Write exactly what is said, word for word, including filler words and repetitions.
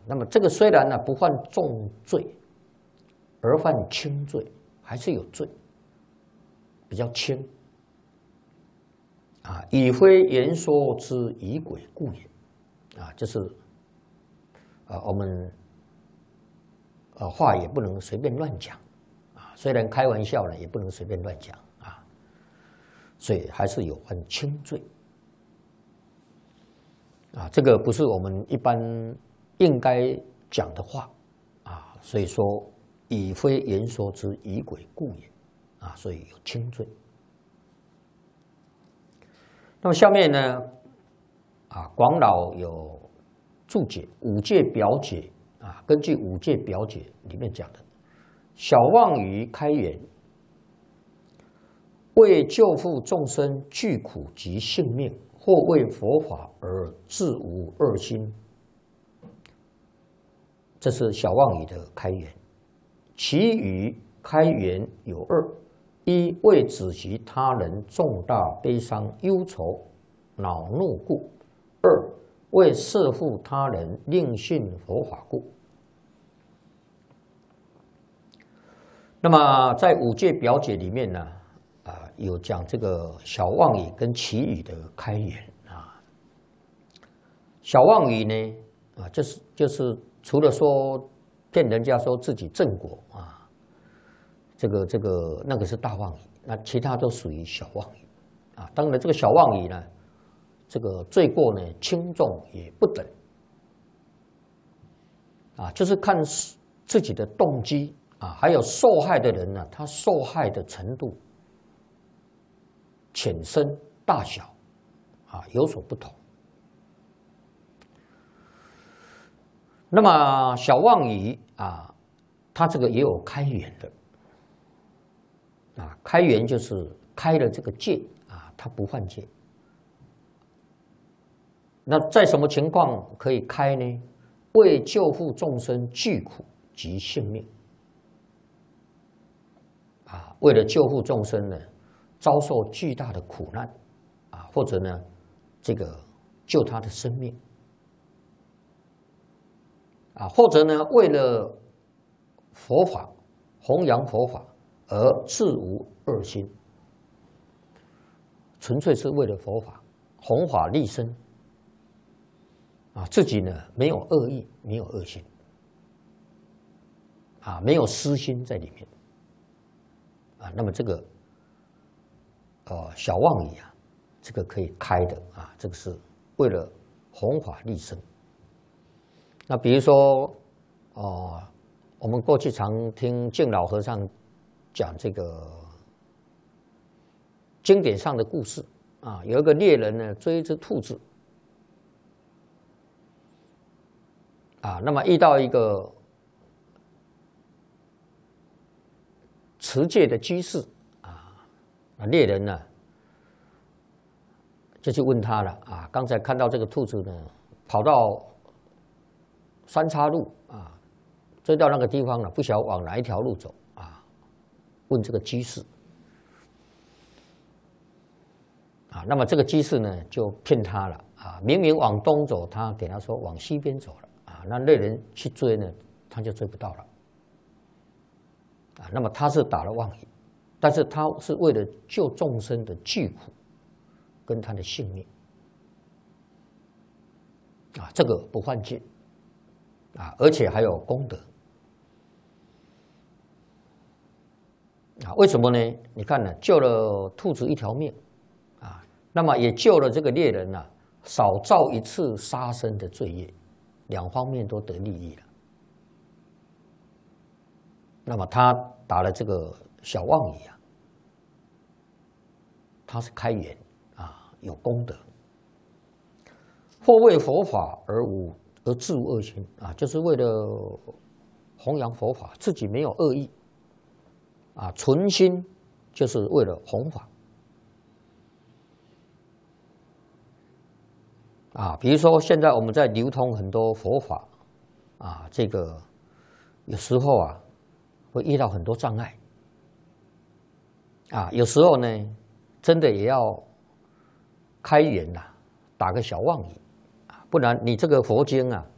那么这个虽然呢不犯重罪，而犯轻罪，还是有罪，比较轻。啊，以非言说之以鬼故也。啊，就是啊，我们啊话也不能随便乱讲啊，虽然开玩笑呢，也不能随便乱讲啊，所以还是有犯轻罪。啊，这个不是我们一般应该讲的话啊，所以说以非言说之以鬼故也啊，所以有轻罪。那么下面呢，啊，广老有注解五戒表解啊，根据五戒表解里面讲的，小妄语开言，为救护众生具苦及性命。或为佛法而自无二心，这是小妄语的开源。其余开源有二：一为止息他人重大悲伤忧愁恼怒故；二为摄护他人令信佛法故。那么在五戒表解里面呢？啊，有讲这个小妄语跟其语的开源啊。小妄语呢，啊，就是就是除了说骗人家说自己正果啊，这个这个那个是大妄语，那其他都属于小妄语啊。当然，这个小妄语呢，这个罪过呢轻重也不等啊，就是看自己的动机啊，还有受害的人呢，他受害的程度。浅深大小啊有所不同。那么小妄语啊，它这个也有开源的啊，开源就是开了这个戒啊，它不犯戒。那在什么情况可以开呢？为救护众生具苦及性命啊，为了救护众生呢。遭受巨大的苦难，啊，或者呢，这个救他的生命，啊，或者呢，为了佛法弘扬佛法而自无二心，纯粹是为了佛法弘法利生，啊，自己呢没有恶意，没有恶心，啊，没有私心在里面，啊，那么这个。呃，小妄语啊，这个可以开的啊，这个是为了弘法利生。那比如说，哦、呃，我们过去常听净老和尚讲这个经典上的故事啊，有一个猎人呢追一只兔子啊，那么遇到一个持戒的居士。啊，猎人呢，就去问他了啊。刚才看到这个兔子呢，跑到三岔路啊，追到那个地方了，不晓得往哪一条路走啊。问这个居士啊，那么这个居士呢就骗他了啊，明明往东走，他给他说往西边走了啊。那猎人去追呢，他就追不到了啊。那么他是打了妄语。但是他是为了救众生的具苦，跟他的性命，啊，这个不犯戒，啊，而且还有功德，啊，为什么呢？你看呢，救了兔子一条命，啊，那么也救了这个猎人啊，少造一次杀生的罪业，两方面都得利益了。那么他打了这个小妄语啊，他是开源啊，有功德。或为佛法而无而自无恶心啊，就是为了弘扬佛法，自己没有恶意啊，纯心就是为了弘法啊。比如说现在我们在流通很多佛法啊，这个有时候啊会遇到很多障碍啊，有时候呢真的也要开源呐、啊，打个小妄语啊，不然你这个佛经啊